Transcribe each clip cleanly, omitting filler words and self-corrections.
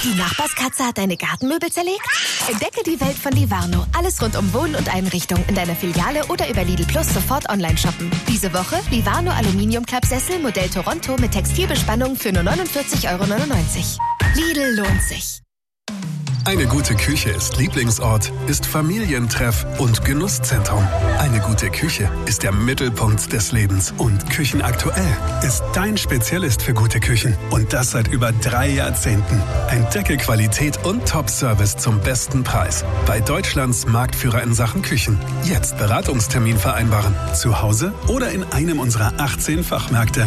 Die Nachbarskatze hat deine Gartenmöbel zerlegt? Entdecke die Welt von Livarno. Alles rund um Wohnen und Einrichtung in deiner Filiale oder über Lidl Plus sofort online shoppen. Diese Woche Livarno Aluminiumklappsessel Modell Toronto mit Textilbespannung für nur 49,99 €. Lidl lohnt sich. Eine gute Küche ist Lieblingsort, ist Familientreff und Genusszentrum. Eine gute Küche ist der Mittelpunkt des Lebens. Und Küchenaktuell ist dein Spezialist für gute Küchen. Und das seit über 3 Jahrzehnten. Entdecke Qualität und Top-Service zum besten Preis. Bei Deutschlands Marktführer in Sachen Küchen. Jetzt Beratungstermin vereinbaren. Zu Hause oder in einem unserer 18 Fachmärkte.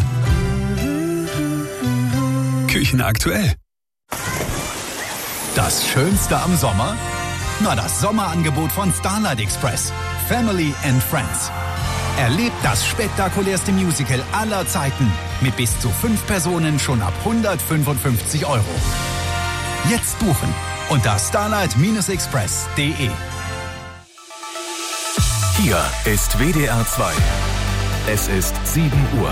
Küchenaktuell. Das Schönste am Sommer? Na, das Sommerangebot von Starlight Express. Family and Friends. Erlebt das spektakulärste Musical aller Zeiten. Mit bis zu 5 Personen schon ab 155 €. Jetzt buchen unter starlight-express.de. Hier ist WDR 2. Es ist 7 Uhr.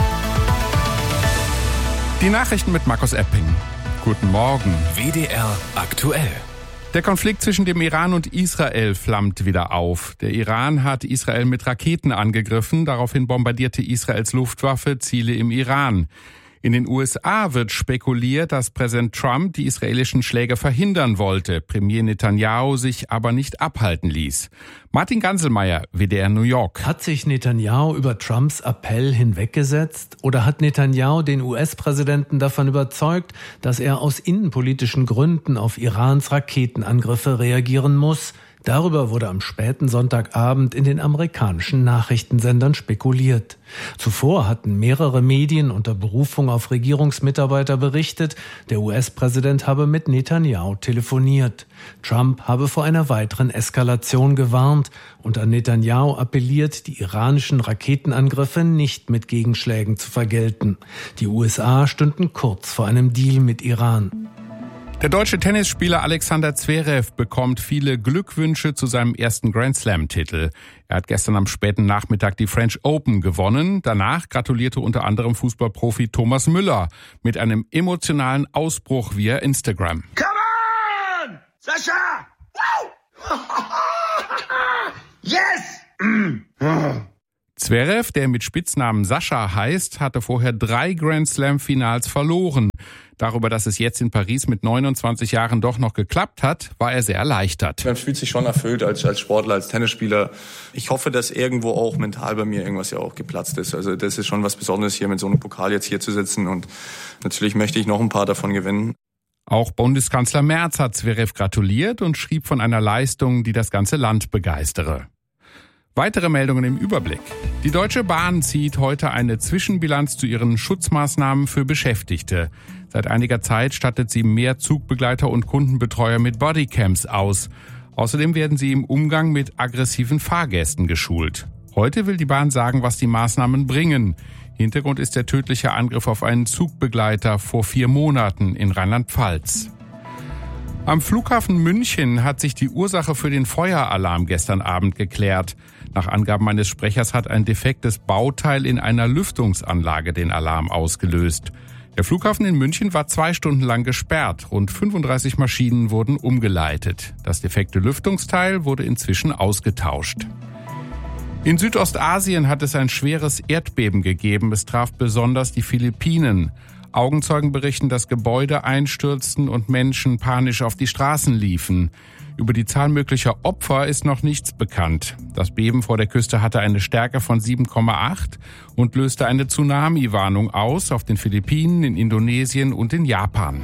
Die Nachrichten mit Markus Epping. Guten Morgen. WDR aktuell. Der Konflikt zwischen dem Iran und Israel flammt wieder auf. Der Iran hat Israel mit Raketen angegriffen. Daraufhin bombardierte Israels Luftwaffe Ziele im Iran. In den USA wird spekuliert, dass Präsident Trump die israelischen Schläge verhindern wollte, Premier Netanyahu sich aber nicht abhalten ließ. Martin Ganselmeier, WDR New York. Hat sich Netanyahu über Trumps Appell hinweggesetzt oder hat Netanyahu den US-Präsidenten davon überzeugt, dass er aus innenpolitischen Gründen auf Irans Raketenangriffe reagieren muss? Darüber wurde am späten Sonntagabend in den amerikanischen Nachrichtensendern spekuliert. Zuvor hatten mehrere Medien unter Berufung auf Regierungsmitarbeiter berichtet, der US-Präsident habe mit Netanyahu telefoniert. Trump habe vor einer weiteren Eskalation gewarnt und an Netanyahu appelliert, die iranischen Raketenangriffe nicht mit Gegenschlägen zu vergelten. Die USA stünden kurz vor einem Deal mit Iran. Der deutsche Tennisspieler Alexander Zverev bekommt viele Glückwünsche zu seinem ersten Grand-Slam-Titel. Er hat gestern am späten Nachmittag die French Open gewonnen. Danach gratulierte unter anderem Fußballprofi Thomas Müller mit einem emotionalen Ausbruch via Instagram. Come on! Sascha! Wow! Yes! Zverev, der mit Spitznamen Sascha heißt, hatte vorher 3 Grand-Slam-Finals verloren. Darüber, dass es jetzt in Paris mit 29 Jahren doch noch geklappt hat, war er sehr erleichtert. Man fühlt sich schon erfüllt als Sportler, als Tennisspieler. Ich hoffe, dass irgendwo auch mental bei mir irgendwas ja auch geplatzt ist. Also das ist schon was Besonderes, hier mit so einem Pokal jetzt hier zu sitzen. Und natürlich möchte ich noch ein paar davon gewinnen. Auch Bundeskanzler Merz hat Zverev gratuliert und schrieb von einer Leistung, die das ganze Land begeistere. Weitere Meldungen im Überblick. Die Deutsche Bahn zieht heute eine Zwischenbilanz zu ihren Schutzmaßnahmen für Beschäftigte. Seit einiger Zeit stattet sie mehr Zugbegleiter und Kundenbetreuer mit Bodycams aus. Außerdem werden sie im Umgang mit aggressiven Fahrgästen geschult. Heute will die Bahn sagen, was die Maßnahmen bringen. Hintergrund ist der tödliche Angriff auf einen Zugbegleiter vor 4 Monaten in Rheinland-Pfalz. Am Flughafen München hat sich die Ursache für den Feueralarm gestern Abend geklärt. Nach Angaben eines Sprechers hat ein defektes Bauteil in einer Lüftungsanlage den Alarm ausgelöst. Der Flughafen in München war 2 Stunden lang gesperrt. Rund 35 Maschinen wurden umgeleitet. Das defekte Lüftungsteil wurde inzwischen ausgetauscht. In Südostasien hat es ein schweres Erdbeben gegeben. Es traf besonders die Philippinen. Augenzeugen berichten, dass Gebäude einstürzten und Menschen panisch auf die Straßen liefen. Über die Zahl möglicher Opfer ist noch nichts bekannt. Das Beben vor der Küste hatte eine Stärke von 7,8 und löste eine Tsunami-Warnung aus auf den Philippinen, in Indonesien und in Japan.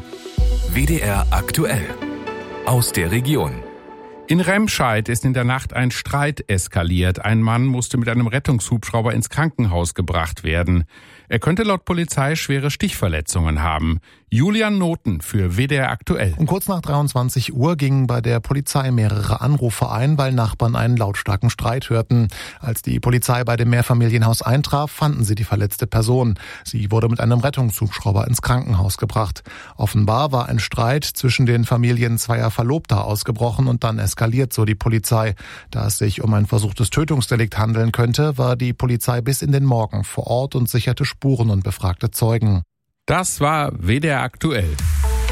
WDR aktuell. Aus der Region. In Remscheid ist in der Nacht ein Streit eskaliert. Ein Mann musste mit einem Rettungshubschrauber ins Krankenhaus gebracht werden. Er könnte laut Polizei schwere Stichverletzungen haben. Julian Noten für WDR aktuell. Um kurz nach 23 Uhr gingen bei der Polizei mehrere Anrufe ein, weil Nachbarn einen lautstarken Streit hörten. Als die Polizei bei dem Mehrfamilienhaus eintraf, fanden sie die verletzte Person. Sie wurde mit einem Rettungshubschrauber ins Krankenhaus gebracht. Offenbar war ein Streit zwischen den Familien zweier Verlobter ausgebrochen und dann eskaliert, so die Polizei. Da es sich um ein versuchtes Tötungsdelikt handeln könnte, war die Polizei bis in den Morgen vor Ort und sicherte Spuren und befragte Zeugen. Das war WDR aktuell.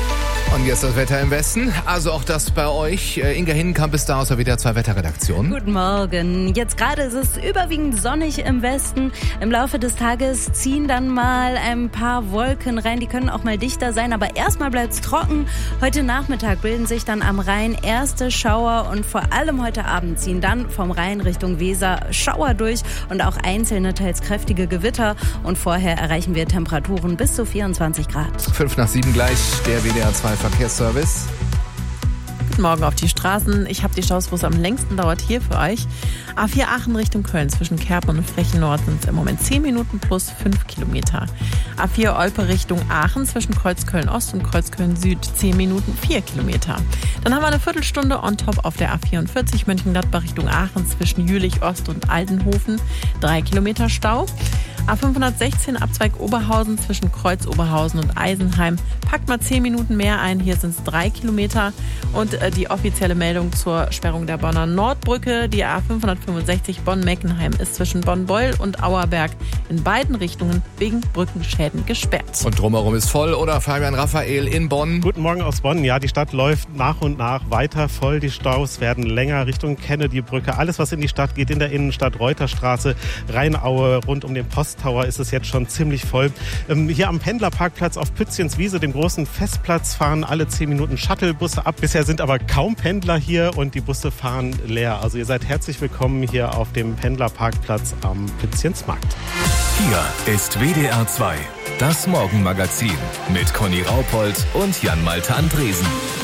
Und jetzt das Wetter im Westen. Also auch das bei euch. Inga Hinnenkamp ist da aus der WDR 2 Wetterredaktion. Guten Morgen. Jetzt gerade ist es überwiegend sonnig im Westen. Im Laufe des Tages ziehen dann mal ein paar Wolken rein. Die können auch mal dichter sein, aber erstmal bleibt es trocken. Heute Nachmittag bilden sich dann am Rhein erste Schauer und vor allem heute Abend ziehen dann vom Rhein Richtung Weser Schauer durch und auch einzelne, teils kräftige Gewitter. Und vorher erreichen wir Temperaturen bis zu 24 Grad. 5 nach 7 gleich, der WDR 2 Verkehrsservice. Guten Morgen auf die Straßen. Ich habe die Staus, wo es am längsten dauert, hier für euch. A4 Aachen Richtung Köln zwischen Kerpen und Frechen-Nord sind es im Moment 10 Minuten plus 5 Kilometer. A4 Olpe Richtung Aachen zwischen Kreuzköln-Ost und Kreuzköln-Süd 10 Minuten 4 Kilometer. Dann haben wir eine Viertelstunde on top auf der A44 Mönchengladbach Richtung Aachen zwischen Jülich-Ost und Aldenhofen 3 Kilometer Stau. A516 Abzweig Oberhausen zwischen Kreuz Oberhausen und Eisenheim. Packt mal 10 Minuten mehr ein, hier sind es 3 Kilometer. Und die offizielle Meldung zur Sperrung der Bonner Nordbrücke, die A565 Bonn-Meckenheim, ist zwischen Bonn-Beul und Auerberg in beiden Richtungen wegen Brückenschäden gesperrt. Und drumherum ist voll, oder Fabian Raphael in Bonn? Guten Morgen aus Bonn. Ja, die Stadt läuft nach und nach weiter voll. Die Staus werden länger Richtung Kennedy-Brücke. Alles, was in die Stadt geht, in der Innenstadt, Reuterstraße, Rheinaue, rund um den Posttower ist es jetzt schon ziemlich voll. Hier am Pendlerparkplatz auf Pützchens-Wiese, dem großen Festplatz, fahren alle 10 Minuten Shuttlebusse ab. Bisher sind aber kaum Pendler hier und die Busse fahren leer. Also ihr seid herzlich willkommen hier auf dem Pendlerparkplatz am Pützchensmarkt. Hier ist WDR 2, das Morgenmagazin mit Conny Raupold und Jan-Malte Andresen.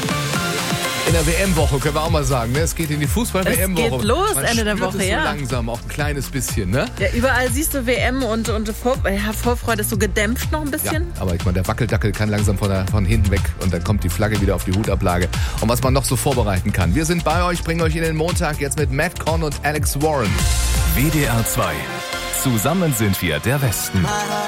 In der WM-Woche können wir auch mal sagen, ne? Es geht in die Fußball-WM-Woche. Es geht los, Ende der Woche, es ja. So langsam, auch ein kleines bisschen, ne? Ja, überall siehst du WM und Vorfreude ist so gedämpft noch ein bisschen. Ja, aber ich meine, der Wackeldackel kann langsam von hinten weg und dann kommt die Flagge wieder auf die Hutablage. Und was man noch so vorbereiten kann. Wir sind bei euch, bringen euch in den Montag jetzt mit Matt Conn und Alex Warren. WDR 2. Zusammen sind wir der Westen.